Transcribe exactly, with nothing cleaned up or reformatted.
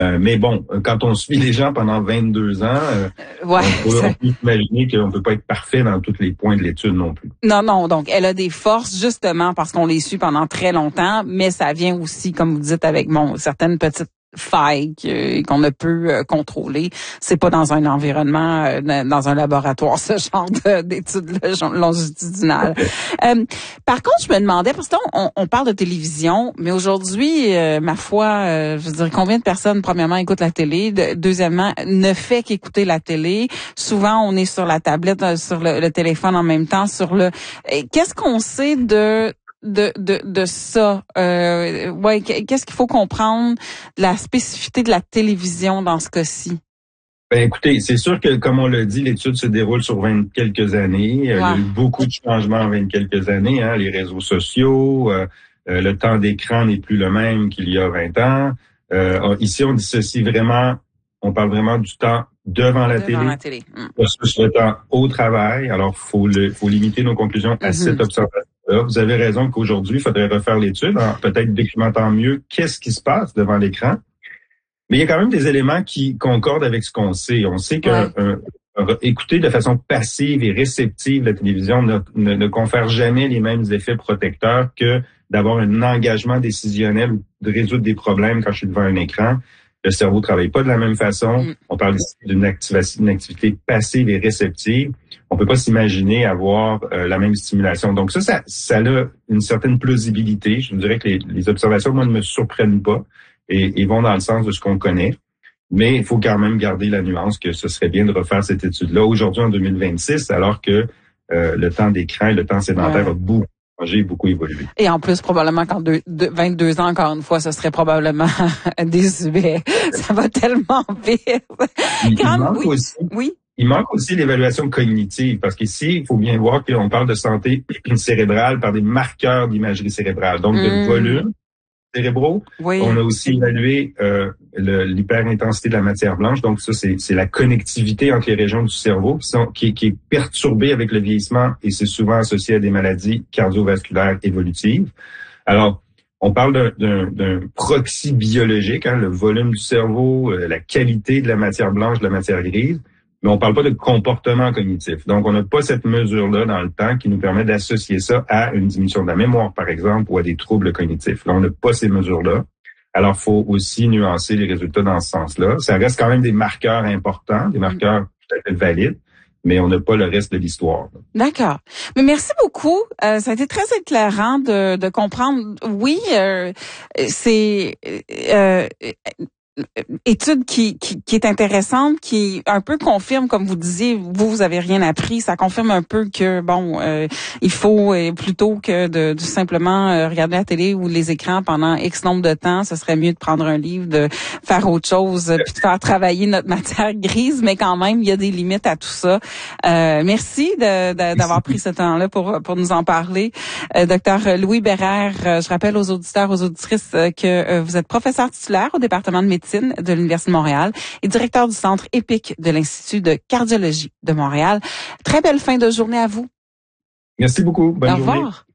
Euh, mais bon, quand on suit les gens pendant vingt-deux ans, euh, ouais, on peut, on peut imaginer qu'on ne peut pas être parfait dans tous les points de l'étude non plus. Non, non. Donc, elle a des forces justement parce qu'on les suit pendant très longtemps, mais ça vient aussi, comme vous dites, avec bon certaines petites failles qu'on ne peut euh, contrôler. C'est pas dans un environnement, euh, dans un laboratoire, ce genre de, d'études longitudinales. Euh, par contre, je me demandais, parce que on, on parle de télévision, mais aujourd'hui, euh, ma foi, euh, je veux dire, combien de personnes, premièrement, écoutent la télé, de, deuxièmement, ne fait qu'écouter la télé. Souvent, on est sur la tablette, sur le, le téléphone en même temps, sur le... Qu'est-ce qu'on sait de... de de de ça euh, ouais qu'est-ce qu'il faut comprendre de la spécificité de la télévision dans ce cas-ci? Ben écoutez, c'est sûr que comme on l'a dit, l'étude se déroule sur vingt quelques années. Ouais. Il y a eu beaucoup de changements en vingt quelques années, hein, les réseaux sociaux, euh, euh, le temps d'écran n'est plus le même qu'il y a vingt ans. Euh, ici on dissocie vraiment, on parle vraiment du temps devant la devant télé, la télé. Mm. versus le temps au travail. Alors faut le faut limiter nos conclusions à mm-hmm. cette observation. Là, vous avez raison qu'aujourd'hui, il faudrait refaire l'étude, en peut-être documentant mieux qu'est-ce qui se passe devant l'écran. Mais il y a quand même des éléments qui concordent avec ce qu'on sait. On sait que ouais. euh, euh, écouter de façon passive et réceptive la télévision ne, ne, ne confère jamais les mêmes effets protecteurs que d'avoir un engagement décisionnel ou de résoudre des problèmes quand je suis devant un écran. Le cerveau ne travaille pas de la même façon. Mm. On parle ici d'une activation, une activité passive et réceptive. On peut pas s'imaginer avoir euh, la même stimulation. Donc ça, ça, ça a une certaine plausibilité. Je vous dirais que les, les observations, moi, ne me surprennent pas et, et vont dans le sens de ce qu'on connaît. Mais il faut quand même garder la nuance que ce serait bien de refaire cette étude-là aujourd'hui en deux mille vingt-six, alors que euh, le temps d'écran et le temps sédentaire ouais. a beaucoup changé, beaucoup évolué. Et en plus, probablement qu'en deux, deux, vingt-deux ans, encore une fois, ce serait probablement désuet. Ça va tellement vite. Il, Quand, il manque oui, aussi. Oui. Il manque aussi l'évaluation cognitive, parce qu'ici, il faut bien voir qu'on parle de santé cérébrale par des marqueurs d'imagerie cérébrale, donc mmh. de volume cérébraux. Oui. On a aussi évalué euh, le, l'hyperintensité de la matière blanche, donc ça, c'est, c'est la connectivité entre les régions du cerveau qui, sont, qui, qui est perturbée avec le vieillissement et c'est souvent associé à des maladies cardiovasculaires évolutives. Alors, on parle d'un, d'un, d'un proxy biologique, hein, le volume du cerveau, euh, la qualité de la matière blanche, de la matière grise, mais on parle pas de comportement cognitif. Donc, on n'a pas cette mesure-là dans le temps qui nous permet d'associer ça à une diminution de la mémoire, par exemple, ou à des troubles cognitifs. Là, on n'a pas ces mesures-là. Alors, faut aussi nuancer les résultats dans ce sens-là. Ça reste quand même des marqueurs importants, des marqueurs tout à fait valides, mais on n'a pas le reste de l'histoire. D'accord. Mais merci beaucoup. Euh, ça a été très éclairant de, de comprendre. Oui, euh, c'est... Euh, étude qui, qui qui est intéressante, qui un peu confirme, comme vous disiez, vous vous avez rien appris, ça confirme un peu que bon, euh, il faut euh, plutôt que de, de simplement euh, regarder la télé ou les écrans pendant X nombre de temps, ce serait mieux de prendre un livre, de faire autre chose, euh, puis de faire travailler notre matière grise, mais quand même il y a des limites à tout ça. Euh, merci de, de, d'avoir pris ce temps-là pour pour nous en parler, euh, docteur Louis Bérère. Euh, je rappelle aux auditeurs, aux auditrices euh, que euh, vous êtes professeur titulaire au département de médecine de l'Université de Montréal et directeur du Centre EPIC de l'Institut de cardiologie de Montréal. Très belle fin de journée à vous. Merci beaucoup. Bonne Au journée. revoir.